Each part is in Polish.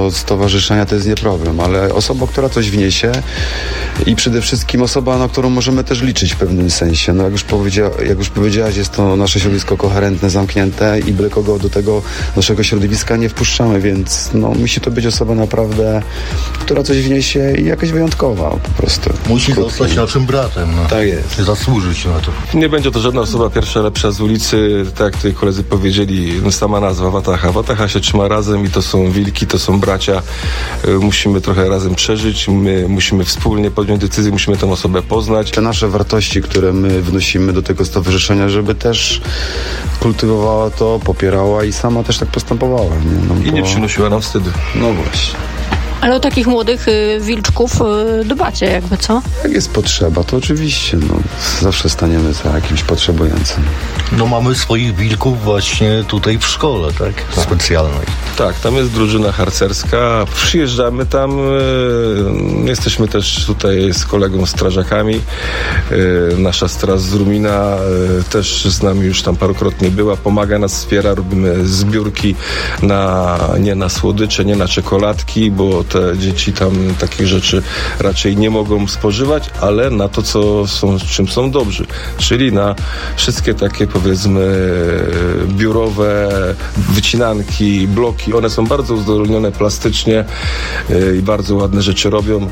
do stowarzyszenia to jest nie problem, ale osoba, która coś wniesie i przede wszystkim osoba, na którą możemy też liczyć w pewnym sensie. No jak już powiedziałaś, jest to nasze środowisko koherentne, zamknięte i byle kogo do tego naszego środowiska nie wpuszczamy, więc musi to być osoba naprawdę, która coś wniesie i jakaś wyjątkowa po prostu. Musi zostać naszym bratem. Tak jest. Zasłużyć na to. Nie będzie to żadna osoba pierwsza, lepsza z ulicy, tak jak tutaj koledzy powiedzieli, sama nazwa Wataha. Wataha się trzyma razem i to są wilki, to są bracia. Musimy trochę razem przeżyć, my musimy wspólnie podjąć decyzję, musimy tę osobę poznać. Te nasze wartości, które my wnosimy do tego stowarzyszenia, żeby też kultywowała to, popierała i sama też tak postępowała. I nie przynosiła nam wstydu. No właśnie. Ale o takich młodych wilczków dbacie jakby, co? Jak jest potrzeba, to oczywiście, zawsze staniemy za jakimś potrzebującym. Mamy swoich wilków właśnie tutaj w szkole, tak? Specjalnej. Tak, tam jest drużyna harcerska. Przyjeżdżamy tam, jesteśmy też tutaj z kolegą strażakami. Nasza straż z Rumina też z nami już tam parokrotnie była, pomaga nas, wspiera, robimy zbiórki nie na słodycze, nie na czekoladki, bo te dzieci tam takich rzeczy raczej nie mogą spożywać, ale na to, czym są dobrzy. Czyli na wszystkie takie, powiedzmy, biurowe wycinanki, bloki. One są bardzo uzdolnione plastycznie i bardzo ładne rzeczy robią.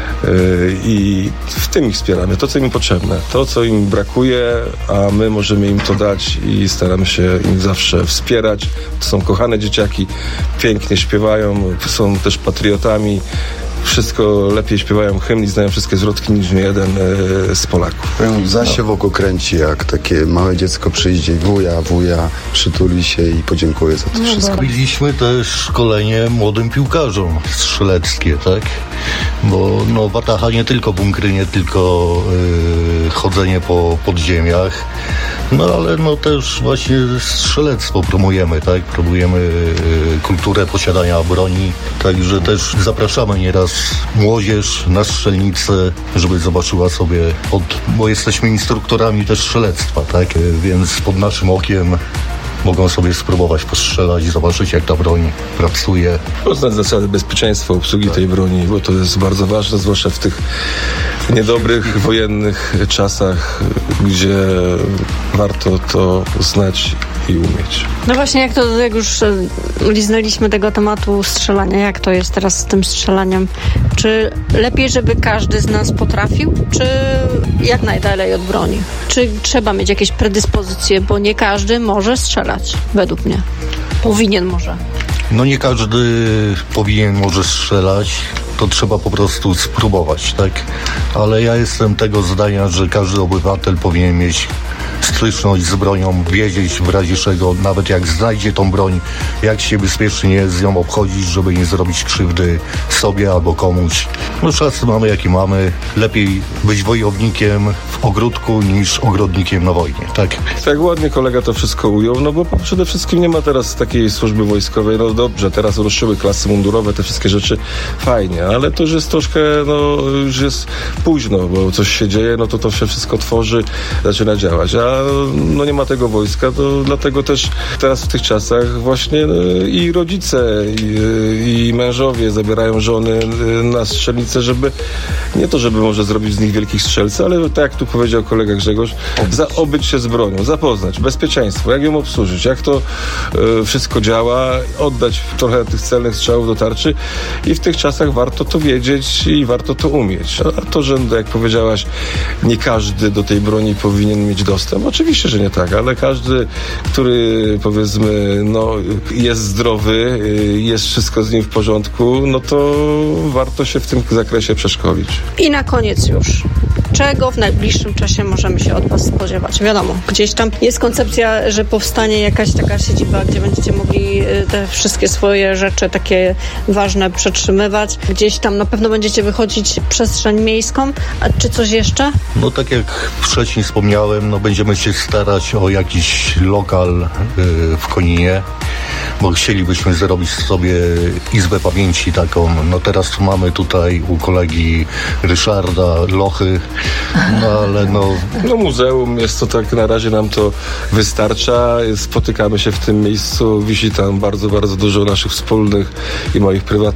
I w tym ich wspieramy. To, co im potrzebne. To, co im brakuje, a my możemy im to dać i staramy się im zawsze wspierać. To są kochane dzieciaki, pięknie śpiewają, są też patriotami. Wszystko lepiej śpiewają hymn i znają wszystkie zwrotki niż jeden z Polaków. Zaś się wokół kręci, jak takie małe dziecko przyjdzie, wuja, przytuli się i podziękuję za to wszystko. Robiliśmy też szkolenie młodym piłkarzom strzeleckie, tak? Bo Wataha nie tylko bunkry, nie tylko chodzenie po podziemiach, ale też właśnie strzelectwo promujemy, tak? Promujemy kulturę posiadania broni, także też zapraszamy nieraz młodzież na strzelnicę, żeby zobaczyła sobie, bo jesteśmy instruktorami też strzelectwa, tak? Więc pod naszym okiem mogą sobie spróbować postrzelać i zobaczyć, jak ta broń pracuje. Poznać zasady bezpieczeństwa obsługi tej broni, bo to jest bardzo ważne, zwłaszcza w tych niedobrych, wojennych czasach, gdzie warto to znać i umieć. No właśnie, jak już liznęliśmy tego tematu strzelania, jak to jest teraz z tym strzelaniem? Czy lepiej, żeby każdy z nas potrafił, czy jak najdalej od broni? Czy trzeba mieć jakieś predyspozycje, bo nie każdy może strzelać, według mnie. Powinien może. Nie każdy może strzelać. To trzeba po prostu spróbować, tak? Ale ja jestem tego zdania, że każdy obywatel powinien mieć styczność z bronią, wiedzieć w razie czego, nawet jak znajdzie tą broń, jak się bezpiecznie z nią obchodzić, żeby nie zrobić krzywdy sobie albo komuś. Czasy mamy jaki mamy. Lepiej być wojownikiem w ogródku niż ogrodnikiem na wojnie, tak? Tak ładnie kolega to wszystko ujął, bo przede wszystkim nie ma teraz takiej służby wojskowej. Dobrze, teraz ruszyły klasy mundurowe, te wszystkie rzeczy, fajnie, ale to już jest troszkę, już jest późno, bo coś się dzieje, to się wszystko tworzy, zaczyna działać, a nie ma tego wojska, to dlatego też teraz w tych czasach właśnie i rodzice i mężowie zabierają żony na strzelnicę, żeby może zrobić z nich wielkich strzelców, ale tak jak tu powiedział kolega Grzegorz, obyć się z bronią, zapoznać bezpieczeństwo, jak ją obsłużyć, jak to wszystko działa, oddać trochę tych celnych strzałów do tarczy i w tych czasach warto to wiedzieć i warto to umieć. A to, że jak powiedziałaś, nie każdy do tej broni powinien mieć dostęp, oczywiście, że nie tak, ale każdy, który powiedzmy, jest zdrowy, jest wszystko z nim w porządku, to warto się w tym zakresie przeszkolić. I na koniec już. Czego w najbliższym czasie możemy się od Was spodziewać? Wiadomo, gdzieś tam jest koncepcja, że powstanie jakaś taka siedziba, gdzie będziecie mogli te wszystkie swoje rzeczy takie ważne przetrzymywać. Gdzieś tam na pewno będziecie wychodzić w przestrzeń miejską. A czy coś jeszcze? Tak jak wcześniej wspomniałem, będziemy się starać o jakiś lokal w Koninie, bo chcielibyśmy zrobić sobie izbę pamięci taką. Teraz mamy tutaj u kolegi Ryszarda lochy, ale muzeum jest to tak, na razie nam to wystarcza. Spotykamy się w tym miejscu, wisi tam bardzo, bardzo dużo naszych wspólnych i moich prywatnych